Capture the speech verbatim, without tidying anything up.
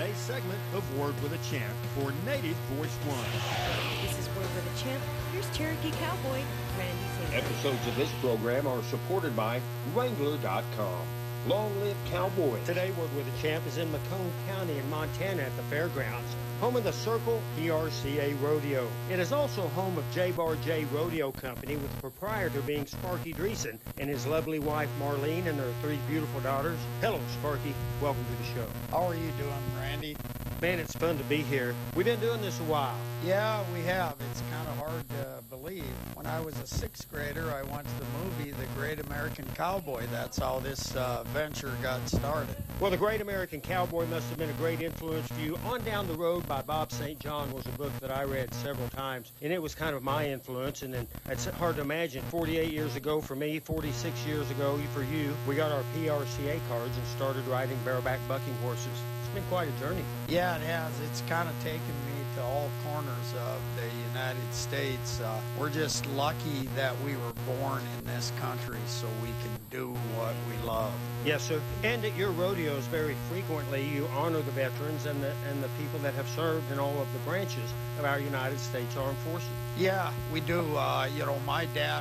today's segment of Word with a Champ for Native Voice One. This is Word with a Champ. Here's Cherokee Cowboy, Randy Taylor. Episodes of this program are supported by Wrangler dot com. Long live Cowboys. Today, Word with a Champ is in Macomb County in Montana at the fairgrounds, home of the Circle P R C A Rodeo. It is also home of J Bar J Rodeo Company, with the proprietor being Sparky Dreesen and his lovely wife Marlene and their three beautiful daughters. Hello, Sparky. Welcome to the show. How are you doing, Randy? Man, it's fun to be here. We've been doing this a while. Yeah, we have. It's kind of hard to believe. When I was a sixth grader, I went to the movie The Great American Cowboy. That's how this uh, venture got started. Well, The Great American Cowboy must have been a great influence for you. On Down the Road by Bob Saint John was a book that I read several times, and it was kind of my influence. And then it's hard to imagine, forty-eight years ago for me, forty-six years ago for you, we got our P R C A cards and started riding bareback bucking horses. It's been quite a journey. Yeah, it has. It's kind of taken me to all corners of the United States. Uh, we're just lucky that we were born in this country so we can do what we love. Yes, sir. And at your rodeos, very frequently, you honor the veterans and the and the people that have served in all of the branches of our United States Armed Forces. Yeah, we do. Uh, you know, my dad